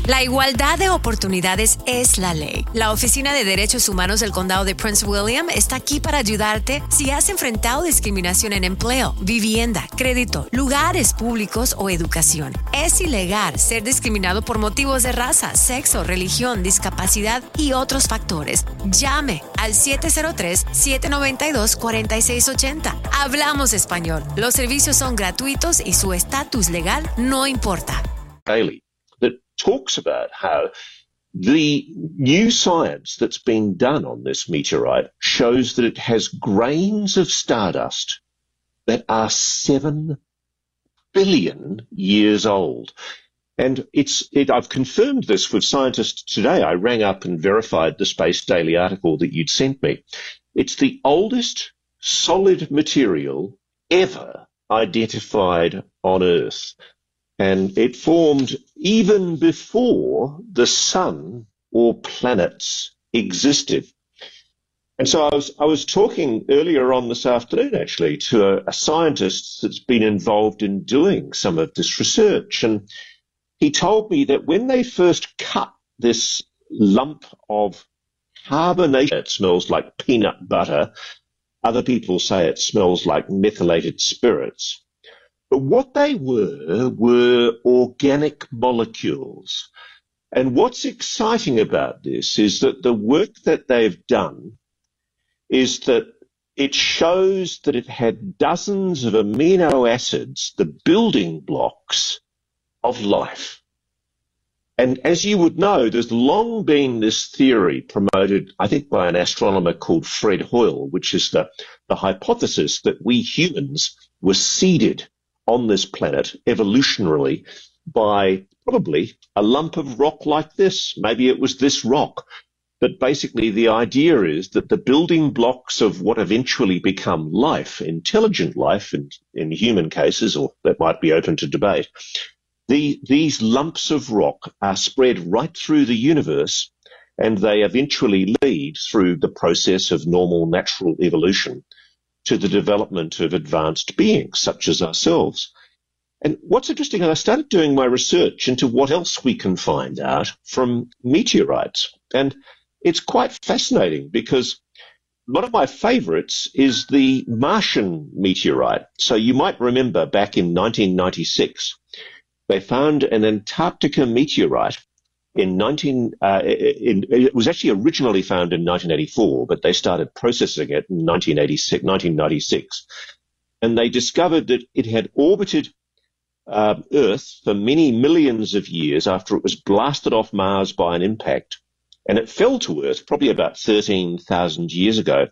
La igualdad de oportunidades es la ley. La Oficina de Derechos Humanos del Condado de Prince William está aquí para ayudarte si has enfrentado discriminación en empleo, vivienda, crédito, lugares públicos o educación. Es ilegal ser discriminado por motivos de raza, sexo, religión, discapacidad y otros factores. Llame al 703-792-4680. Hablamos español. Los servicios son gratuitos y su estatus legal no importa. Daily that talks about how the new science that's been done on this meteorite shows that it has grains of stardust that are 7 billion years old. And I've confirmed this with scientists today. I rang up and verified the Space Daily article that you'd sent me. It's the oldest solid material ever identified on Earth. And it formed even before the sun or planets existed. And so I was talking earlier on this afternoon, actually, to a scientist that's been involved in doing some of this research. And he told me that when they first cut this lump of carbonation, it smells like peanut butter. Other people say it smells like methylated spirits. But what they were organic molecules. And what's exciting about this is that the work that they've done is that it shows that it had dozens of amino acids, the building blocks of life. And as you would know, there's long been this theory promoted, I think, by an astronomer called Fred Hoyle, which is the hypothesis that we humans were seeded on this planet evolutionarily by probably a lump of rock like this. Maybe it was this rock. But basically the idea is that the building blocks of what eventually become life, intelligent life in human cases, or that might be open to debate, these lumps of rock are spread right through the universe, and they eventually lead through the process of normal natural evolution to the development of advanced beings such as ourselves. And what's interesting, I started doing my research into what else we can find out from meteorites. And it's quite fascinating because one of my favorites is the Martian meteorite. So you might remember back in 1996, they found an Antarctica meteorite it was actually originally found in 1984, but they started processing it in 1996. And they discovered that it had orbited Earth for many millions of years after it was blasted off Mars by an impact. And it fell to Earth probably about 13,000 years ago.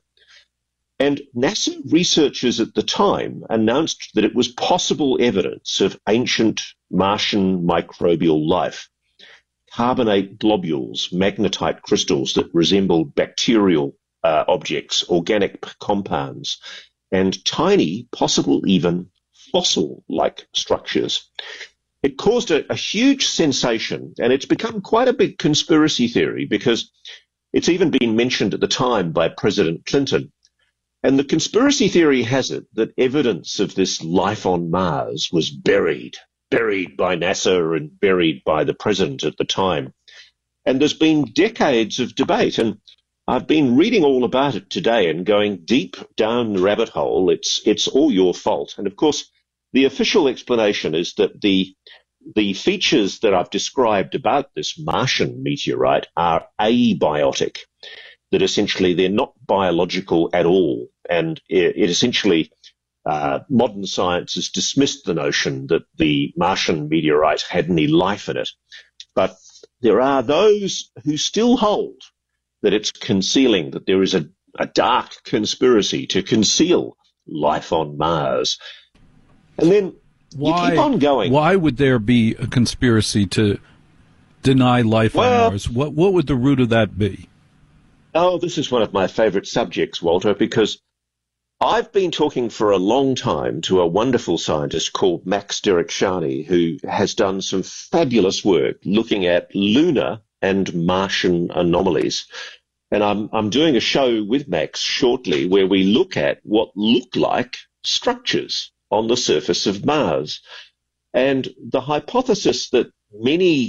And NASA researchers at the time announced that it was possible evidence of ancient Martian microbial life. Carbonate globules, magnetite crystals that resembled bacterial objects, organic compounds, and tiny, possible even fossil-like structures. It caused a huge sensation, and it's become quite a big conspiracy theory because it's even been mentioned at the time by President Clinton. And the conspiracy theory has it that evidence of this life on Mars was buried by NASA and buried by the president at the time. And there's been decades of debate, and I've been reading all about it today and going deep down the rabbit hole. It's all your fault. And of course, the official explanation is that the features that I've described about this Martian meteorite are abiotic, that essentially they're not biological at all. And it essentially modern science has dismissed the notion that the Martian meteorite had any life in it. But there are those who still hold that it's concealing, that there is a dark conspiracy to conceal life on Mars. And then you keep on going. Why would there be a conspiracy to deny life on Mars? What would the root of that be? Oh, this is one of my favorite subjects, Walter, because I've been talking for a long time to a wonderful scientist called Max Derikshani, who has done some fabulous work looking at lunar and Martian anomalies. And I'm doing a show with Max shortly where we look at what look like structures on the surface of Mars. And the hypothesis that many